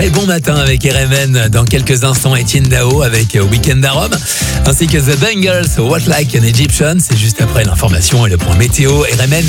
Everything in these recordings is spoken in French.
Et bon matin avec RMN, dans quelques instants Etienne Dao avec Weekend à Rome, ainsi que The Bangles, What Like an Egyptian, c'est juste après l'information et le point météo, RMN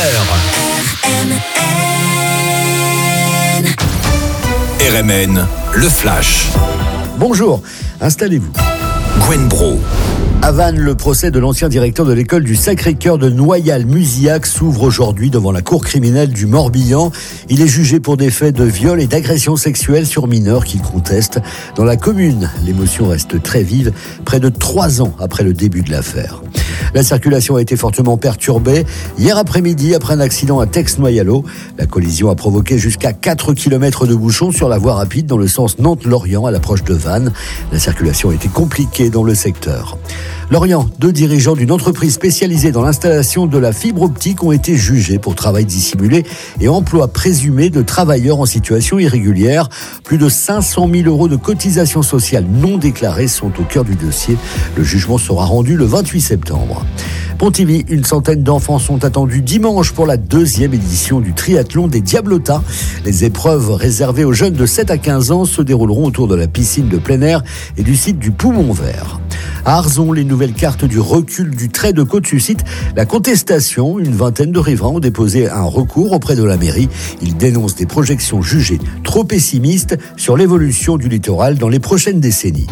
9h. RMN, le flash. Bonjour, installez-vous. Gwen Bro. À Vannes, le procès de l'ancien directeur de l'école du Sacré-Cœur de Noyal-Muzillac s'ouvre aujourd'hui devant la cour criminelle du Morbihan. Il est jugé pour des faits de viol et d'agression sexuelle sur mineurs qu'il conteste. Dans la commune, l'émotion reste très vive, près de 3 ans après le début de l'affaire. La circulation a été fortement perturbée. Hier après-midi, après un accident à Tex-Noyalo, la collision a provoqué jusqu'à 4 km de bouchons sur la voie rapide dans le sens Nantes-Lorient à l'approche de Vannes. La circulation a été compliquée dans le secteur. Lorient, 2 dirigeants d'une entreprise spécialisée dans l'installation de la fibre optique ont été jugés pour travail dissimulé et emploi présumé de travailleurs en situation irrégulière. Plus de 500 000 € de cotisations sociales non déclarées sont au cœur du dossier. Le jugement sera rendu le 28 septembre. Pontivy, une centaine d'enfants sont attendus dimanche pour la 2e édition du triathlon des Diablotas. Les épreuves réservées aux jeunes de 7 à 15 ans se dérouleront autour de la piscine de plein air et du site du Poumon Vert. À Arzon, les nouvelles cartes du recul du trait de côte suscitent la contestation. Une vingtaine de riverains ont déposé un recours auprès de la mairie. Ils dénoncent des projections jugées trop pessimistes sur l'évolution du littoral dans les prochaines décennies.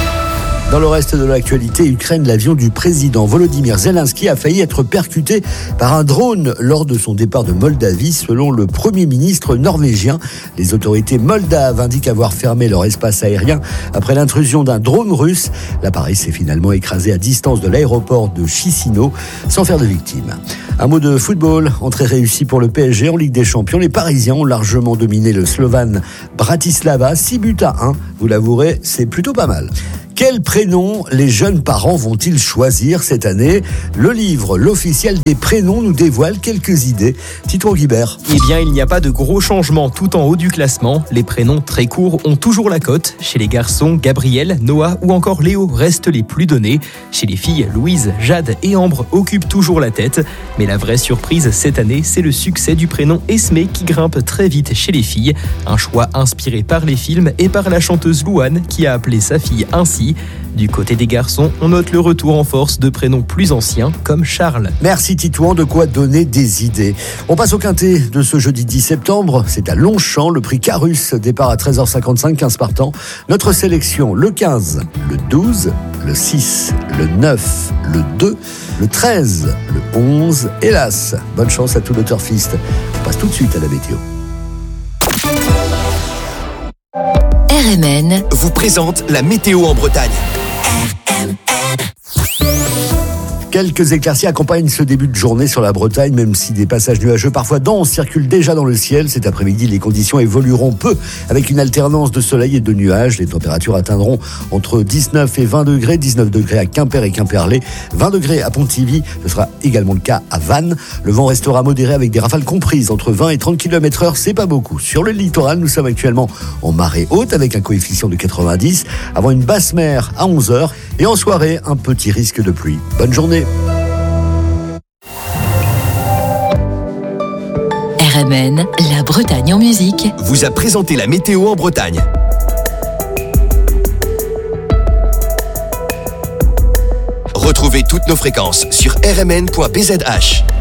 Dans le reste de l'actualité, Ukraine, l'avion du président Volodymyr Zelensky a failli être percuté par un drone lors de son départ de Moldavie, selon le Premier ministre norvégien. Les autorités moldaves indiquent avoir fermé leur espace aérien après l'intrusion d'un drone russe. L'appareil s'est finalement écrasé à distance de l'aéroport de Chisinau sans faire de victimes. Un mot de football, entrée réussie pour le PSG en Ligue des Champions. Les Parisiens ont largement dominé le Slovan Bratislava, 6-1. Vous l'avouerez, c'est plutôt pas mal. Quel prénom les jeunes parents vont-ils choisir cette année ? Le livre L'officiel des prénoms nous dévoile quelques idées. Tito Guibert. Eh bien, il n'y a pas de gros changements tout en haut du classement. Les prénoms très courts ont toujours la cote. Chez les garçons, Gabriel, Noah ou encore Léo restent les plus donnés. Chez les filles, Louise, Jade et Ambre occupent toujours la tête. Mais la vraie surprise cette année, c'est le succès du prénom Esmé qui grimpe très vite chez les filles. Un choix inspiré par les films et par la chanteuse Louane qui a appelé sa fille ainsi. Du côté des garçons, on note le retour en force de prénoms plus anciens comme Charles. Merci Titouan, de quoi donner des idées. On passe au quintet de ce jeudi 10 septembre. C'est à Longchamp, le prix Carus, départ à 13h55, 15 partants. Notre sélection, le 15, le 12, le 6, le 9, le 2, le 13, le 11, hélas. Bonne chance à tout le turfiste. On passe tout de suite à la météo. RMN vous présente la météo en Bretagne. Quelques éclaircies accompagnent ce début de journée sur la Bretagne, même si des passages nuageux parfois denses circulent déjà dans le ciel. Cet après-midi, les conditions évolueront peu avec une alternance de soleil et de nuages. Les températures atteindront entre 19 et 20 degrés, 19 degrés à Quimper et Quimperlé, 20 degrés à Pontivy. Ce sera également le cas à Vannes. Le vent restera modéré avec des rafales comprises entre 20 et 30 km/h. C'est pas beaucoup. Sur le littoral, nous sommes actuellement en marée haute avec un coefficient de 90 avant une basse mer à 11h. Et en soirée, un petit risque de pluie. Bonne journée. RMN, la Bretagne en musique, vous a présenté la météo en Bretagne. Retrouvez toutes nos fréquences sur rmn.bzh.